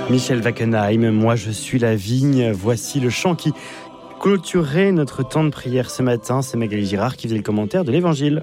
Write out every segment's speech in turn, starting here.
Michel Wackenheim, moi je suis la vigne. Voici le chant qui clôturerait notre temps de prière ce matin. C'est Magali Girard qui faisait le commentaire de l'Évangile.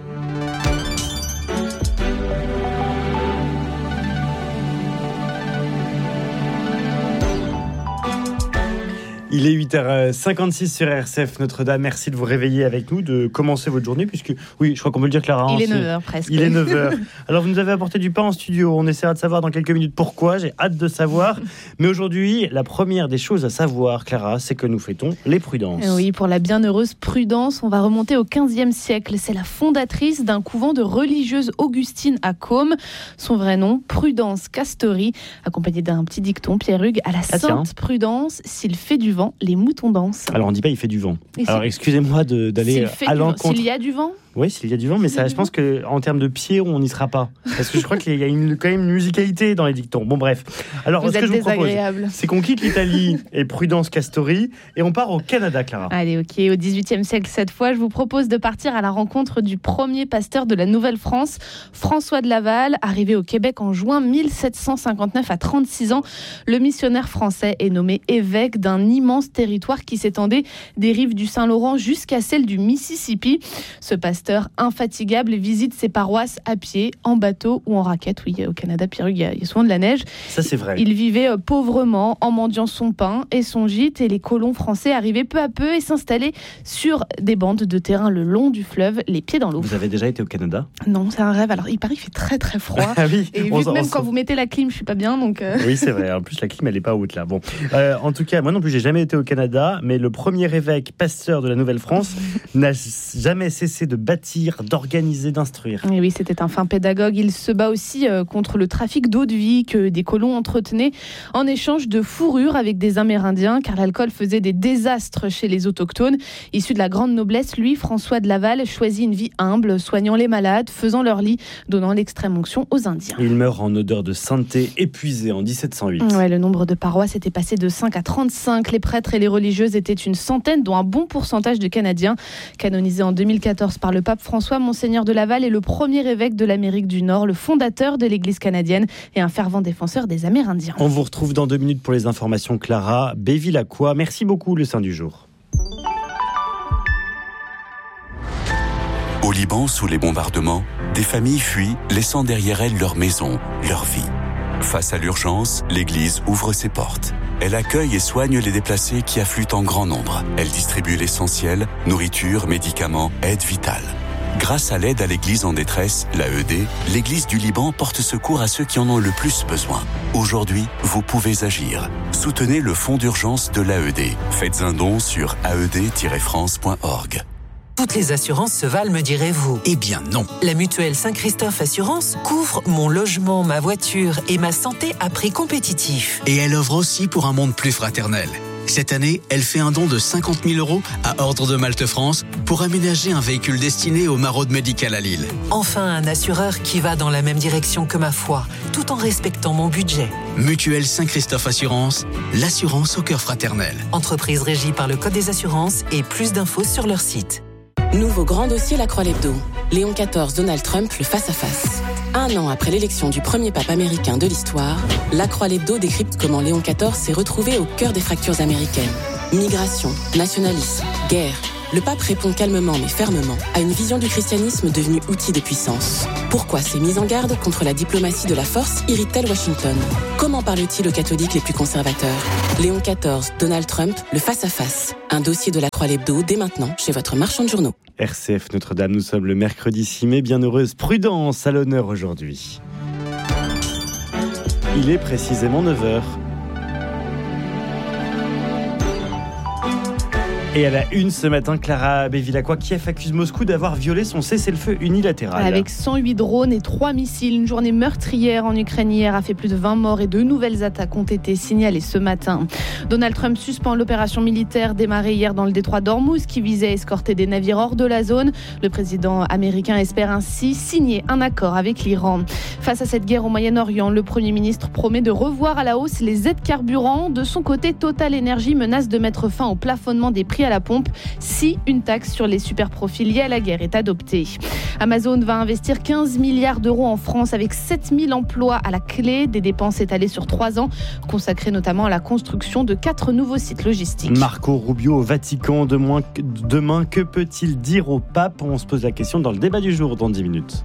Il est 8h56 sur RCF Notre-Dame. Merci de vous réveiller avec nous, de commencer votre journée, puisque, oui, je crois qu'on peut le dire, Clara. Il est 9h presque. Il est 9h. Alors, vous nous avez apporté du pain en studio. On essaiera de savoir dans quelques minutes pourquoi. J'ai hâte de savoir. Mais aujourd'hui, la première des choses à savoir, Clara, c'est que nous fêtons les Prudences. Oui, pour la bienheureuse Prudence, on va remonter au XVe siècle. C'est la fondatrice d'un couvent de religieuses augustines à Côme. Son vrai nom, Prudence Castori, accompagnée d'un petit dicton, Pierre Hugues, à la Sainte Prudence, s'il fait du vent, les moutons dansent. Alors on dit pas il fait du vent. Alors excusez-moi d'aller à l'encontre. S'il y a du vent ? Oui, s'il y a du vent, mais ça, je pense qu'en termes de pied, on n'y sera pas. Parce que je crois qu'il y a quand même une musicalité dans les dictons. Bon, bref. Alors, ce que je vous propose, c'est qu'on quitte l'Italie et Prudence Castori et on part au Canada, Clara. Allez, ok. Au XVIIIe siècle, cette fois, je vous propose de partir à la rencontre du premier pasteur de la Nouvelle-France, François de Laval, arrivé au Québec en juin 1759 à 36 ans. Le missionnaire français est nommé évêque d'un immense territoire qui s'étendait des rives du Saint-Laurent jusqu'à celle du Mississippi. Ce pasteur infatigable visite ses paroisses à pied, en bateau ou en raquette. Oui, au Canada, Pierre, il y a souvent de la neige. Ça, c'est vrai. Il vivait pauvrement en mendiant son pain et son gîte, et les colons français arrivaient peu à peu et s'installaient sur des bandes de terrain le long du fleuve, les pieds dans l'eau. Vous avez déjà été au Canada ? Non, c'est un rêve. Alors, il paraît qu'il fait très très froid. Ah oui, et même quand vous mettez la clim, je suis pas bien. Donc Oui, c'est vrai. En plus, la clim, elle est pas haute là. Bon, en tout cas, moi non plus, j'ai jamais été au Canada, mais le premier évêque pasteur de la Nouvelle-France n'a jamais cessé de bâtir, d'organiser, d'instruire. Et oui, c'était un fin pédagogue. Il se bat aussi contre le trafic d'eau de vie que des colons entretenaient en échange de fourrure avec des Amérindiens, car l'alcool faisait des désastres chez les autochtones. Issu de la grande noblesse, lui, François de Laval, choisit une vie humble, soignant les malades, faisant leur lit, donnant l'extrême onction aux Indiens. Il meurt en odeur de sainteté, épuisé en 1708. Ouais, le nombre de paroisses était passé de 5 à 35. Les prêtres et les religieuses étaient une centaine, dont un bon pourcentage de Canadiens. Canonisé en 2014 par le pape François, Monseigneur de Laval est le premier évêque de l'Amérique du Nord, le fondateur de l'Église canadienne et un fervent défenseur des Amérindiens. On vous retrouve dans 2 minutes pour les informations, Clara. Béville-à-Quoi. Merci beaucoup, le Saint du jour. Au Liban, sous les bombardements, des familles fuient, laissant derrière elles leur maison, leur vie. Face à l'urgence, l'Église ouvre ses portes. Elle accueille et soigne les déplacés qui affluent en grand nombre. Elle distribue l'essentiel, nourriture, médicaments, aide vitale. Grâce à l'aide à l'Église en détresse, l'AED, l'Église du Liban porte secours à ceux qui en ont le plus besoin. Aujourd'hui, vous pouvez agir. Soutenez le fonds d'urgence de l'AED. Faites un don sur aed-france.org. Toutes les assurances se valent, me direz-vous. Eh bien non. La mutuelle Saint-Christophe Assurance couvre mon logement, ma voiture et ma santé à prix compétitif. Et elle œuvre aussi pour un monde plus fraternel. Cette année, elle fait un don de 50 000 € à Ordre de Malte France pour aménager un véhicule destiné au maraude médical à Lille. Enfin, un assureur qui va dans la même direction que ma foi, tout en respectant mon budget. Mutuelle Saint-Christophe Assurance, l'assurance au cœur fraternel. Entreprise régie par le Code des assurances et plus d'infos sur leur site. Nouveau grand dossier La Croix-l'Hebdo. Léon XIV, Donald Trump, le face-à-face. 1 an après l'élection du premier pape américain de l'histoire, La Croix-l'Hebdo décrypte comment Léon XIV s'est retrouvé au cœur des fractures américaines. Migration, nationalisme, guerre. Le pape répond calmement mais fermement à une vision du christianisme devenue outil de puissance. Pourquoi ces mises en garde contre la diplomatie de la force irritent-elles Washington ? Comment parle-t-il aux catholiques les plus conservateurs ? Léon XIV, Donald Trump, le face-à-face. Un dossier de La Croix-l'Hebdo dès maintenant chez votre marchand de journaux. RCF Notre-Dame, nous sommes le mercredi 6 mai. Bienheureuse Prudence à l'honneur aujourd'hui. Il est précisément 9h. Et à la une ce matin, Clara Béville-à-Quoi, Kiev accuse Moscou d'avoir violé son cessez-le-feu unilatéral. Avec 108 drones et 3 missiles, une journée meurtrière en Ukraine hier a fait plus de 20 morts et 2 nouvelles attaques ont été signalées ce matin. Donald Trump suspend l'opération militaire démarrée hier dans le détroit d'Ormuz qui visait à escorter des navires hors de la zone. Le président américain espère ainsi signer un accord avec l'Iran. Face à cette guerre au Moyen-Orient, le Premier ministre promet de revoir à la hausse les aides carburant. De son côté, Total Energy menace de mettre fin au plafonnement des prix à la pompe si une taxe sur les superprofits liés à la guerre est adoptée. Amazon va investir 15 milliards d'euros en France avec 7000 emplois à la clé, des dépenses étalées sur 3 ans, consacrées notamment à la construction de 4 nouveaux sites logistiques. Marco Rubio au Vatican, demain, que peut-il dire au pape ? On se pose la question dans le débat du jour dans 10 minutes.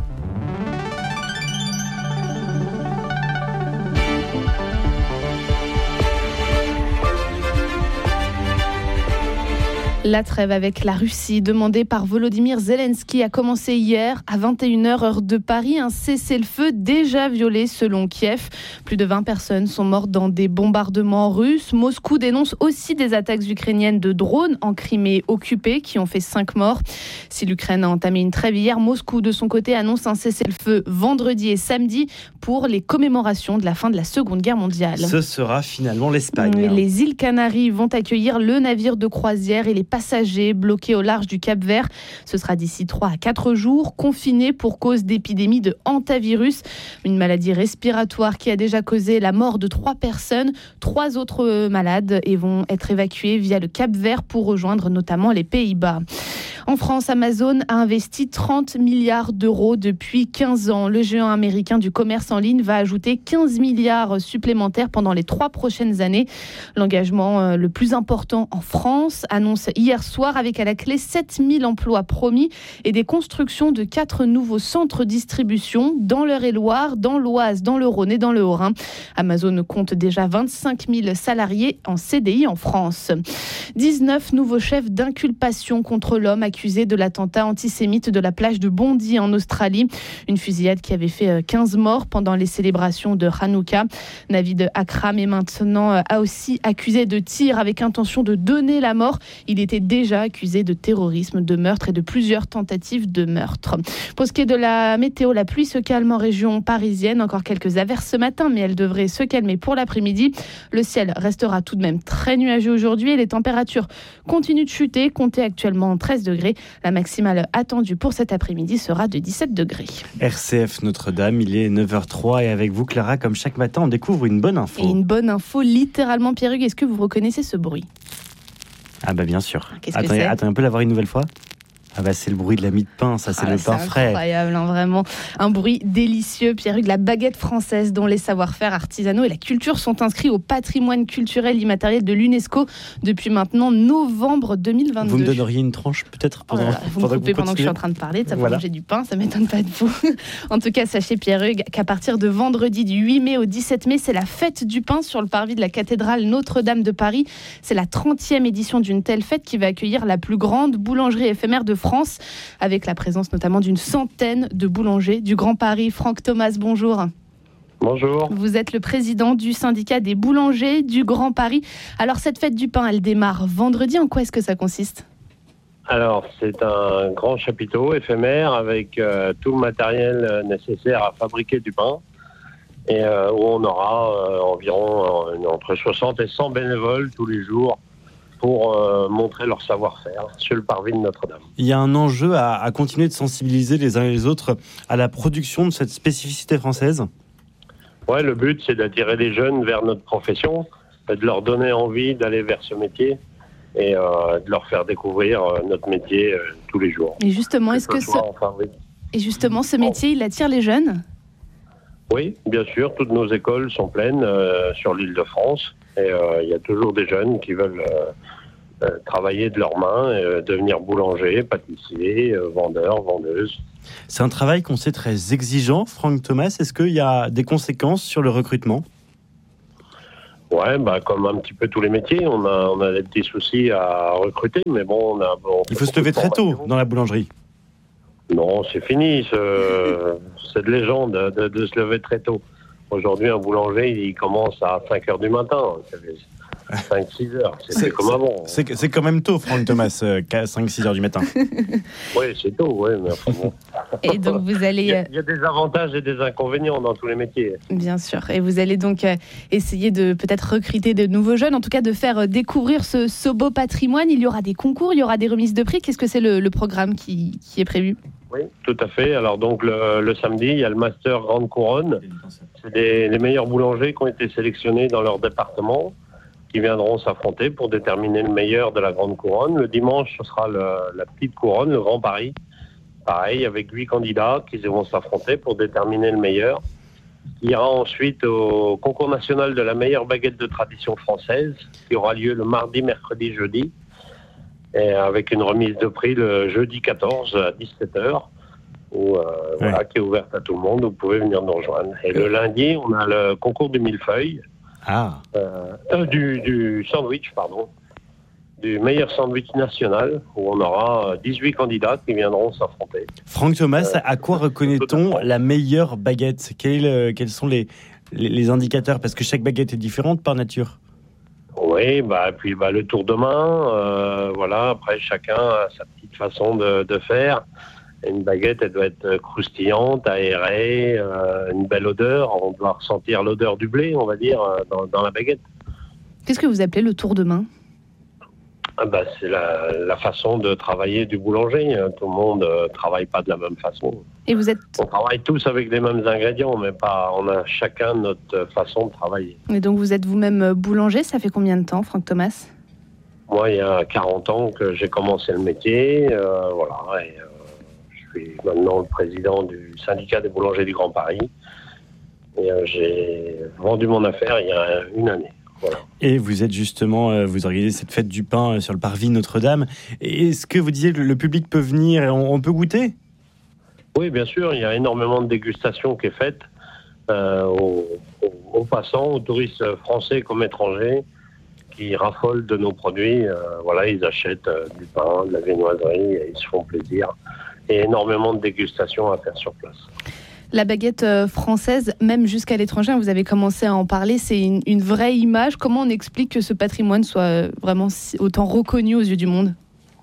La trêve avec la Russie demandée par Volodymyr Zelensky a commencé hier à 21h heure de Paris. Un cessez-le-feu déjà violé selon Kiev. Plus de 20 personnes sont mortes dans des bombardements russes. Moscou dénonce aussi des attaques ukrainiennes de drones en Crimée occupée qui ont fait 5 morts. Si l'Ukraine a entamé une trêve hier, Moscou de son côté annonce un cessez-le-feu vendredi et samedi pour les commémorations de la fin de la Seconde Guerre mondiale. Ce sera finalement l'Espagne. Les îles Canaries vont accueillir le navire de croisière et les passagers bloqués au large du Cap-Vert. Ce sera d'ici 3 à 4 jours, confinés pour cause d'épidémie de hantavirus, une maladie respiratoire qui a déjà causé la mort de 3 personnes. 3 autres malades et vont être évacués via le Cap-Vert pour rejoindre notamment les Pays-Bas. En France, Amazon a investi 30 milliards d'euros depuis 15 ans. Le géant américain du commerce en ligne va ajouter 15 milliards supplémentaires pendant les 3 prochaines années. L'engagement le plus important en France annonce hier soir avec à la clé 7000 emplois promis et des constructions de 4 nouveaux centres distribution dans l'Eure-et-Loire, dans l'Oise, dans le Rhône et dans le Haut-Rhin. Amazon compte déjà 25 000 salariés en CDI en France. 19 nouveaux chefs d'inculpation contre l'homme accusé de l'attentat antisémite de la plage de Bondy en Australie. Une fusillade qui avait fait 15 morts pendant les célébrations de Hanouka. Navid Akram est maintenant aussi accusé de tir avec intention de donner la mort. Il était déjà accusé de terrorisme, de meurtre et de plusieurs tentatives de meurtre. Pour ce qui est de la météo, la pluie se calme en région parisienne. Encore quelques averses ce matin, mais elle devrait se calmer pour l'après-midi. Le ciel restera tout de même très nuageux aujourd'hui et les températures continuent de chuter. Comptez actuellement 13 degrés. La maximale attendue pour cet après-midi sera de 17 degrés. RCF Notre-Dame, il est 9h03 et avec vous Clara, comme chaque matin, on découvre une bonne info. Et une bonne info, littéralement Pierre-Hugues, est-ce que vous reconnaissez ce bruit ? Ah bah bien sûr. Qu'est-ce que c'est ? Attends, on peut l'avoir une nouvelle fois ? Ah bah c'est le bruit de la mie de pain, ça c'est le pain frais. Incroyable, hein, vraiment. Un bruit délicieux, Pierre-Hugues, la baguette française dont les savoir-faire artisanaux et la culture sont inscrits au patrimoine culturel immatériel de l'UNESCO depuis maintenant novembre 2022. Vous me donneriez une tranche peut-être pendant, vous me coupez pendant que je suis en train de parler, ça va manger du pain, ça m'étonne pas de vous. En tout cas, sachez Pierre-Hugues qu'à partir de vendredi du 8 mai au 17 mai, c'est la fête du pain sur le parvis de la cathédrale Notre-Dame de Paris. C'est la 30e édition d'une telle fête qui va accueillir la plus grande boulangerie éphémère de France, avec la présence notamment d'une centaine de boulangers du Grand Paris. Franck Thomas, bonjour. Bonjour. Vous êtes le président du syndicat des boulangers du Grand Paris. Alors cette fête du pain, elle démarre vendredi. En quoi est-ce que ça consiste ? Alors c'est un grand chapiteau éphémère avec tout le matériel nécessaire à fabriquer du pain et où on aura environ entre 60 et 100 bénévoles tous les jours pour montrer leur savoir-faire sur le parvis de Notre-Dame. Il y a un enjeu à continuer de sensibiliser les uns et les autres à la production de cette spécificité française. Ouais, le but c'est d'attirer les jeunes vers notre profession, de leur donner envie d'aller vers ce métier et de leur faire découvrir notre métier tous les jours. Et justement, ce métier, il attire les jeunes ? Oui, bien sûr, toutes nos écoles sont pleines sur l'Île-de-France. Et il y a toujours des jeunes qui veulent travailler de leurs mains, devenir boulanger, pâtissier, vendeur, vendeuse. C'est un travail qu'on sait très exigeant, Franck Thomas. Est-ce qu'il y a des conséquences sur le recrutement ? Ouais, comme un petit peu tous les métiers, on a des petits soucis à recruter, mais bon, il faut se lever très tôt dans la boulangerie. Non, c'est fini, c'est de légende de se lever très tôt. Aujourd'hui, un boulanger, il commence à 5h du matin. 5-6 heures, c'est comme avant. C'est quand même tôt, Franck Thomas, 5-6 heures du matin. Oui, c'est tôt, oui, mais enfin bon. Et donc vous allez... Il y a des avantages et des inconvénients dans tous les métiers. Bien sûr, et vous allez donc essayer de peut-être recruter de nouveaux jeunes, en tout cas de faire découvrir ce beau patrimoine. Il y aura des concours, il y aura des remises de prix. Qu'est-ce que c'est le programme qui est prévu ? Oui, tout à fait. Alors donc le samedi, il y a le Master Grande Couronne. C'est les meilleurs boulangers qui ont été sélectionnés dans leur département. qui viendront s'affronter pour déterminer le meilleur de la Grande Couronne. Le dimanche, ce sera la Petite Couronne, le Grand Paris. Pareil, avec 8 candidats qui vont s'affronter pour déterminer le meilleur. Il y ira ensuite au concours national de la meilleure baguette de tradition française, qui aura lieu le mardi, mercredi, jeudi, et avec une remise de prix le jeudi 14 à 17h, qui est ouverte à tout le monde. Vous pouvez venir nous rejoindre. Et le lundi, on a le concours du millefeuille, du sandwich, du meilleur sandwich national, où on aura 18 candidats qui viendront s'affronter. Franck Thomas, à quoi reconnaît-on la meilleure baguette ? Quels sont les indicateurs ? Parce que chaque baguette est différente par nature. Oui, puis le tour de main, après chacun a sa petite façon de faire. Une baguette, elle doit être croustillante, aérée, une belle odeur. On doit ressentir l'odeur du blé, on va dire, dans la baguette. Qu'est-ce que vous appelez le tour de main ? C'est la façon de travailler du boulanger. Tout le monde travaille pas de la même façon. Et On travaille tous avec les mêmes ingrédients, mais on a chacun notre façon de travailler. Et donc vous êtes vous-même boulanger, ça fait combien de temps, Franck Thomas ? Moi, il y a 40 ans que j'ai commencé le métier, je suis maintenant le président du syndicat des boulangers du Grand Paris. Et j'ai vendu mon affaire il y a une année. Voilà. Et vous êtes justement, vous organisez cette fête du pain sur le parvis Notre-Dame. Est-ce que vous disiez que le public peut venir et on peut goûter ? Oui, bien sûr, il y a énormément de dégustation qui est faite aux passants, aux touristes français comme étrangers qui raffolent de nos produits. Ils achètent du pain, de la viennoiserie, et ils se font plaisir. Et énormément de dégustation à faire sur place. La baguette française, même jusqu'à l'étranger, vous avez commencé à en parler, c'est une vraie image. Comment on explique que ce patrimoine soit vraiment autant reconnu aux yeux du monde ?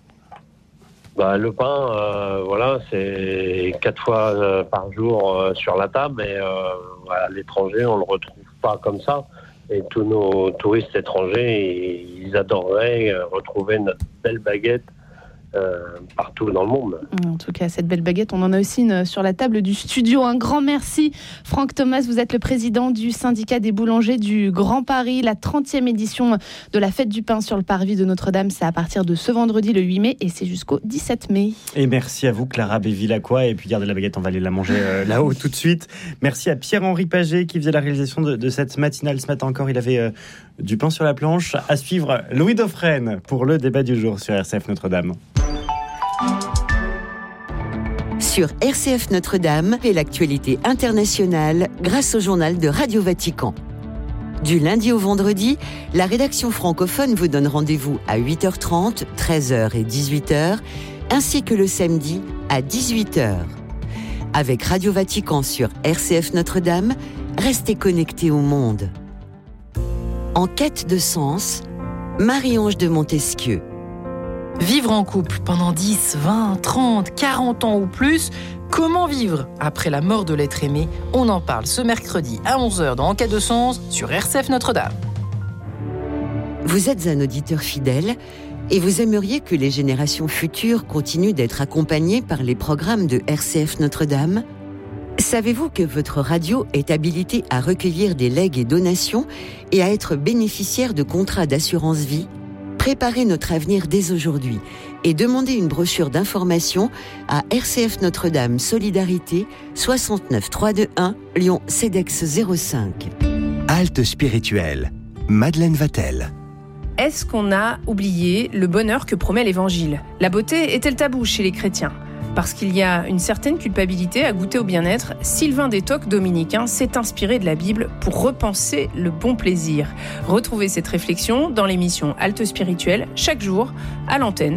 Le pain, c'est 4 fois par jour sur la table. Et à l'étranger, on ne le retrouve pas comme ça. Et tous nos touristes étrangers, ils adoreraient retrouver notre belle baguette partout dans le monde. En tout cas, cette belle baguette, on en a aussi une sur la table du studio. Un grand merci, Franck Thomas. Vous êtes le président du syndicat des boulangers du Grand Paris. La 30e édition de la fête du pain sur le parvis de Notre-Dame, c'est à partir de ce vendredi, le 8 mai, et c'est jusqu'au 17 mai. Et merci à vous, Clara Bévilacqua. Et puis, gardez la baguette, on va aller la manger là-haut tout de suite. Merci à Pierre-Henri Paget qui faisait la réalisation de cette matinale. Ce matin encore, il avait du pain sur la planche. À suivre, Louis Dauphren pour le débat du jour sur RCF Notre-Dame. Sur RCF Notre-Dame et l'actualité internationale grâce au journal de Radio Vatican. Du lundi au vendredi, la rédaction francophone vous donne rendez-vous à 8h30, 13h et 18h, ainsi que le samedi à 18h. Avec Radio Vatican sur RCF Notre-Dame, restez connectés au monde. En quête de sens, Marie-Ange de Montesquieu. Vivre en couple pendant 10, 20, 30, 40 ans ou plus, comment vivre après la mort de l'être aimé ? On en parle ce mercredi à 11h dans En quête de sens sur RCF Notre-Dame. Vous êtes un auditeur fidèle et vous aimeriez que les générations futures continuent d'être accompagnées par les programmes de RCF Notre-Dame ? Savez-vous que votre radio est habilitée à recueillir des legs et donations et à être bénéficiaire de contrats d'assurance vie ? Préparez notre avenir dès aujourd'hui et demandez une brochure d'information à RCF Notre-Dame Solidarité 69 321 Lyon CEDEX 05. Halte spirituelle, Madeleine Vatel. Est-ce qu'on a oublié le bonheur que promet l'Évangile ? La beauté est-elle tabou chez les chrétiens ? Parce qu'il y a une certaine culpabilité à goûter au bien-être, Sylvain Détoc, dominicain, s'est inspiré de la Bible pour repenser le bon plaisir. Retrouvez cette réflexion dans l'émission Halte spirituelle chaque jour à l'antenne